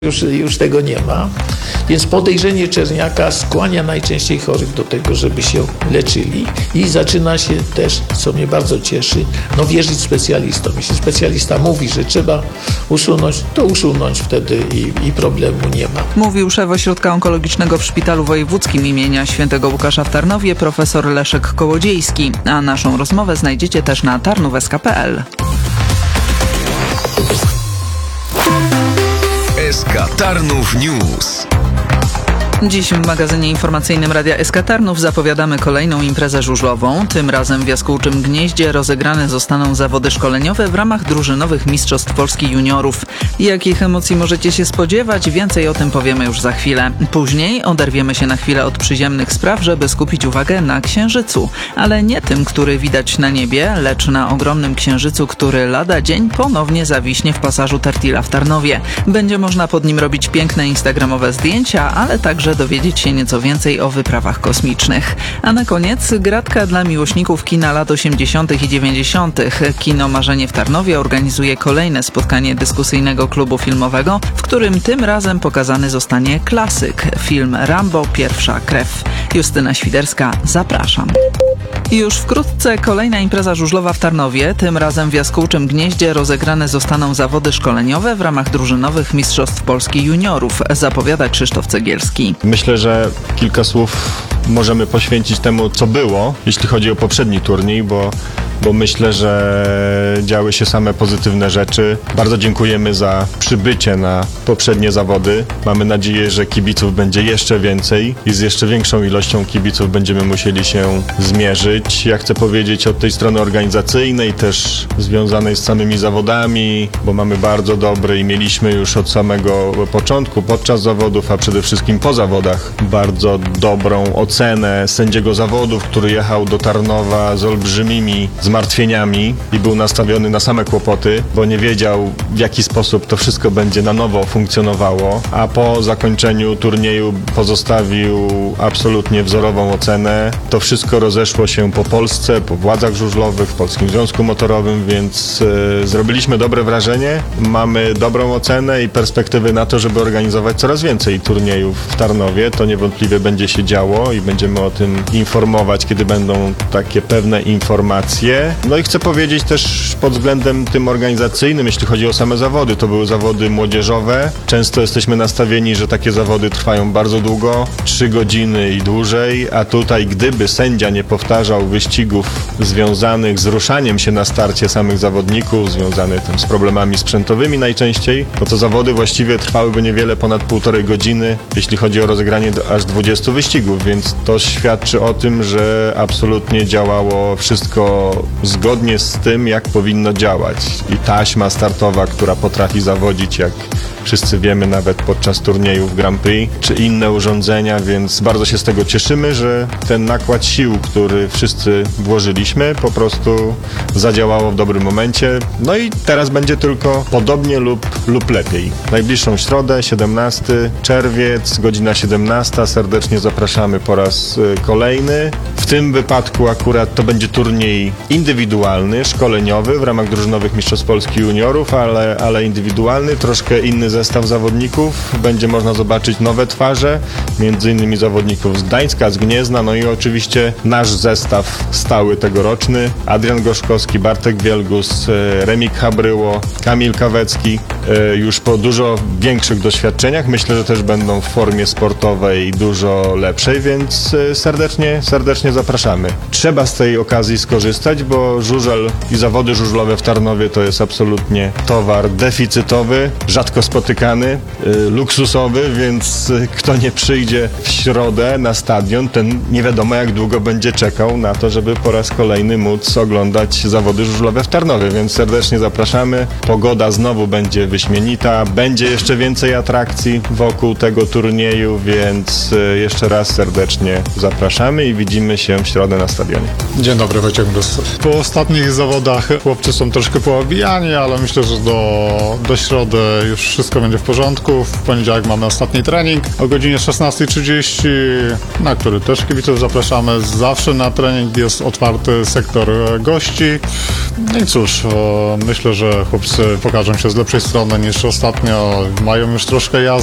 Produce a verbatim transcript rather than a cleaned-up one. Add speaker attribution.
Speaker 1: Już, już tego nie ma, więc podejrzenie czerniaka skłania najczęściej chorych do tego, żeby się leczyli i zaczyna się też, co mnie bardzo cieszy, no wierzyć specjalistom. Jeśli specjalista mówi, że trzeba usunąć, to usunąć wtedy i, i problemu nie ma.
Speaker 2: Mówił szef Ośrodka Onkologicznego w Szpitalu Wojewódzkim imienia Świętego Łukasza w Tarnowie profesor Leszek Kołodziejski, a naszą rozmowę znajdziecie też na tarnów kropka s k kropka p l.
Speaker 3: S K Tarnów News.
Speaker 2: Dziś w magazynie informacyjnym Radia S K Tarnów zapowiadamy kolejną imprezę żużlową. Tym razem w Jaskółczym Gnieździe rozegrane zostaną zawody szkoleniowe w ramach drużynowych Mistrzostw Polski Juniorów. Jakich emocji możecie się spodziewać? Więcej o tym powiemy już za chwilę. Później oderwiemy się na chwilę od przyziemnych spraw, żeby skupić uwagę na Księżycu. Ale nie tym, który widać na niebie, lecz na ogromnym Księżycu, który lada dzień ponownie zawiśnie w pasażu Tertila w Tarnowie. Będzie można pod nim robić piękne instagramowe zdjęcia, ale także dowiedzieć się nieco więcej o wyprawach kosmicznych. A na koniec gratka dla miłośników kina lat osiemdziesiątych i dziewięćdziesiątych. Kino Marzenie w Tarnowie organizuje kolejne spotkanie dyskusyjnego klubu filmowego, w którym tym razem pokazany zostanie klasyk. Film Rambo – Pierwsza krew. Justyna Świderska, zapraszam. Już wkrótce kolejna impreza żużlowa w Tarnowie. Tym razem w Jaskółczym Gnieździe rozegrane zostaną zawody szkoleniowe w ramach drużynowych Mistrzostw Polski Juniorów. Zapowiada Krzysztof Cegielski.
Speaker 4: Myślę, że kilka słów możemy poświęcić temu, co było, jeśli chodzi o poprzedni turniej, bo, bo myślę, że działy się same pozytywne rzeczy. Bardzo dziękujemy za przybycie na poprzednie zawody. Mamy nadzieję, że kibiców będzie jeszcze więcej i z jeszcze większą ilością kibiców będziemy musieli się zmierzyć. Ja chcę powiedzieć od tej strony organizacyjnej, też związanej z samymi zawodami, bo mamy bardzo dobry i mieliśmy już od samego początku, podczas zawodów, a przede wszystkim po zawodach, bardzo dobrą ocenę sędziego zawodów, który jechał do Tarnowa z olbrzymimi zmartwieniami i był nastawiony na same kłopoty, bo nie wiedział, w jaki sposób to wszystko będzie na nowo funkcjonowało, a po zakończeniu turnieju pozostawił absolutnie wzorową ocenę. To wszystko rozeszło się po Polsce, po władzach żużlowych, w Polskim Związku Motorowym, więc yy, zrobiliśmy dobre wrażenie, mamy dobrą ocenę i perspektywy na to, żeby organizować coraz więcej turniejów w Tarnowie. To niewątpliwie będzie się działo i będziemy o tym informować, kiedy będą takie pewne informacje. No i chcę powiedzieć też pod względem tym organizacyjnym, jeśli chodzi o same zawody, to były zawody młodzieżowe. Często jesteśmy nastawieni, że takie zawody trwają bardzo długo, trzy godziny i dłużej, a tutaj gdyby sędzia nie powtarzał wyścigów związanych z ruszaniem się na starcie samych zawodników, związanych tym z problemami sprzętowymi najczęściej, to to zawody właściwie trwałyby niewiele ponad półtorej godziny, jeśli chodzi o rozegranie aż dwudziestu wyścigów, więc to świadczy o tym, że absolutnie działało wszystko zgodnie z tym, jak powinno działać. I taśma startowa, która potrafi zawodzić, jak wszyscy wiemy, nawet podczas turniejów Grand Prix, czy inne urządzenia, więc bardzo się z tego cieszymy, że ten nakład sił, który wszyscy włożyliśmy, po prostu zadziałało w dobrym momencie. No i teraz będzie tylko podobnie lub, lub lepiej. Najbliższą środę, siedemnasty czerwiec, godzina siedemnasta. Serdecznie zapraszamy po raz kolejny. W tym wypadku akurat to będzie turniej indywidualny, szkoleniowy w ramach drużynowych Mistrzostw Polski Juniorów, ale, ale indywidualny, troszkę inny zestaw zawodników. Będzie można zobaczyć nowe twarze, między innymi zawodników z Gdańska, z Gniezna, no i oczywiście nasz zestaw stały tegoroczny. Adrian Gorzkowski, Bartek Wielgus, Remik Habryło, Kamil Kawecki, już po dużo większych doświadczeniach. Myślę, że też będą w formie sportowej dużo lepszej, więc serdecznie, serdecznie zapraszamy. Trzeba z tej okazji skorzystać, bo żużel i zawody żużlowe w Tarnowie to jest absolutnie towar deficytowy, rzadko spotykany, luksusowy, więc kto nie przyjdzie w środę na stadion, ten nie wiadomo jak długo będzie czekał na to, żeby po raz kolejny móc oglądać zawody żużlowe w Tarnowie, więc serdecznie zapraszamy. Pogoda znowu będzie wyśmienita, będzie jeszcze więcej atrakcji wokół tego turnieju, więc jeszcze raz serdecznie zapraszamy i widzimy się w środę na stadionie.
Speaker 5: Dzień dobry, Wojciech Brus. Po ostatnich zawodach chłopcy są troszkę poobijani, ale myślę, że do, do środy już wszystko będzie w porządku. W poniedziałek mamy ostatni trening o godzinie szesnastej osiemnastej trzydzieści, na który też kibiców zapraszamy. Zawsze na trening jest otwarty sektor gości. No i cóż, o, myślę, że chłopcy pokażą się z lepszej strony niż ostatnio. Mają już troszkę jazdy.